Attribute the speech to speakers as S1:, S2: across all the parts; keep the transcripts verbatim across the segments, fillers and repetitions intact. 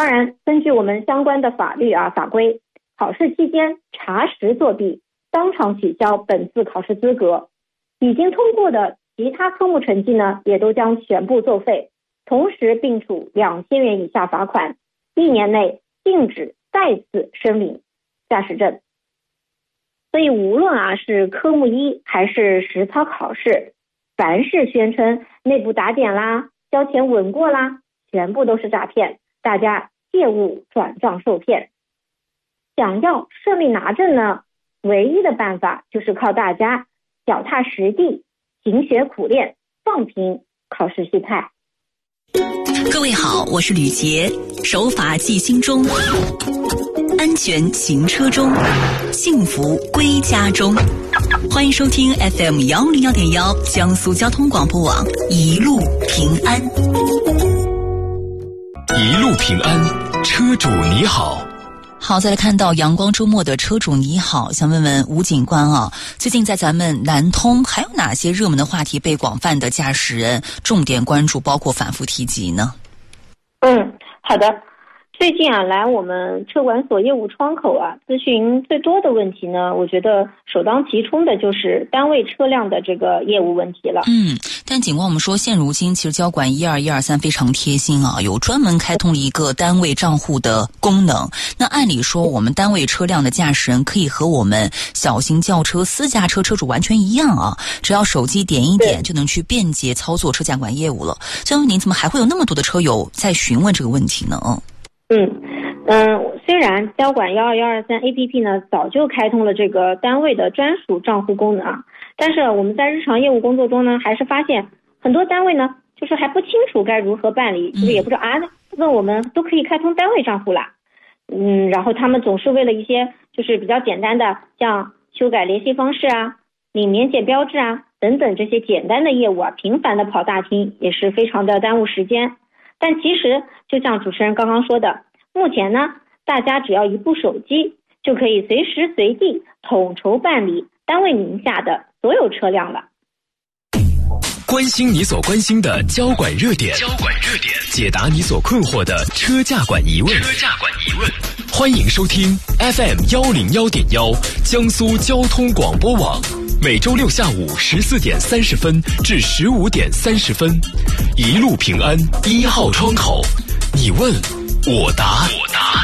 S1: 当然，根据我们相关的法律啊法规，考试期间查实作弊，当场取消本次考试资格。已经通过的其他科目成绩呢，也都将全部作废，同时并处两千元以下罚款，一年内禁止再次申领驾驶证。所以无论啊是科目一还是实操考试，凡是宣称内部打点啦、交钱稳过啦，全部都是诈骗，大家切勿转账受骗。想要顺利拿证呢，唯一的办法就是靠大家脚踏实地，勤学苦练，放平考试心态。
S2: 各位好，我是吕杰，守法记心中，安全行车中，幸福归家中。欢迎收听 F M 幺零幺点幺江苏交通广播网，一路平安。
S3: 一路平安，车主你好。
S2: 好，再来看到阳光周末的车主你好，想问问吴警官啊，最近在咱们南通还有哪些热门的话题被广泛的驾驶人重点关注，包括反复提及呢？
S1: 嗯，好的。最近啊，来我们车管所业务窗口啊，咨询最多的问题呢，我觉得首当其冲的就是单位车辆的这个业务问题了。
S2: 嗯，但警官我们说，现如今其实交管一二一二三非常贴心啊，有专门开通了一个单位账户的功能。那按理说，我们单位车辆的驾驶人可以和我们小型轿车、私家车车主完全一样啊，只要手机点一点就能去便捷操作车驾管业务了。想问您，怎么还会有那么多的车友在询问这个问题呢？
S1: 嗯嗯，虽然交管一二一二三 A P P 呢早就开通了这个单位的专属账户功能啊，但是我们在日常业务工作中呢，还是发现很多单位呢，就是还不清楚该如何办理，就是也不知道啊，问我们都可以开通单位账户啦。嗯，然后他们总是为了一些就是比较简单的，像修改联系方式啊、领免检标志啊等等这些简单的业务啊，频繁的跑大厅，也是非常的耽误时间。但其实就像主持人刚刚说的，目前呢，大家只要一部手机就可以随时随地统筹办理单位名下的所有车辆了。
S3: 关心你所关心的交管热点，交管热点，解答你所困惑的车驾管疑问，车驾管疑问。欢迎收听 F M 幺零幺点幺江苏交通广播网。每周六下午十四点三十分至十五点三十分，一路平安一号窗口，你问我答。我答。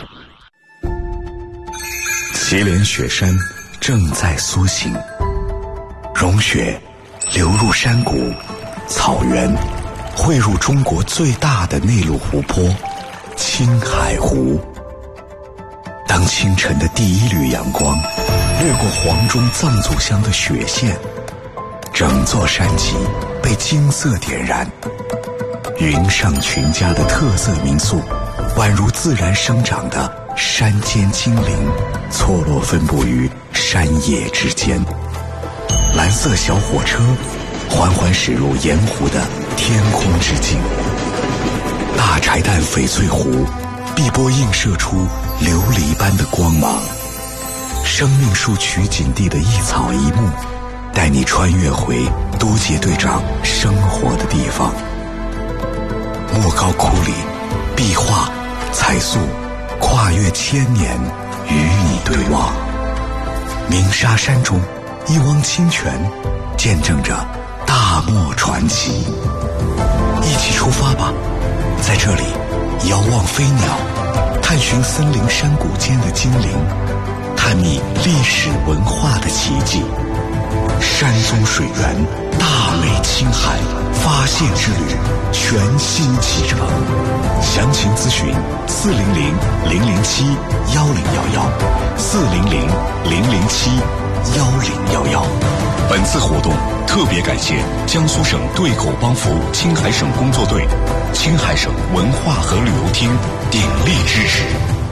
S4: 祁连雪山正在苏醒，融雪流入山谷、草原，汇入中国最大的内陆湖泊——青海湖。当清晨的第一缕阳光掠过黄钟藏族乡的雪线，整座山脊被金色点燃。云上群家的特色民宿，宛如自然生长的山间精灵，错落分布于山野之间。蓝色小火车缓缓驶入盐湖的天空之境，大柴旦翡翠湖碧波映射出琉璃般的光芒。生命树取景地的一草一木，带你穿越回都杰队长生活的地方。莫高窟里，壁画、彩塑，跨越千年，与你对望。鸣沙山中，一汪清泉，见证着大漠传奇。一起出发吧，在这里，遥望飞鸟，探寻森林山谷间的精灵，探秘历史文化的奇迹。山中水源，大美青海，发现之旅全新启程。详情咨询四零零零零七幺零幺幺，四零零零零七幺零幺幺。本次活动特别感谢江苏省对口帮扶青海省工作队、青海省文化和旅游厅鼎力支持。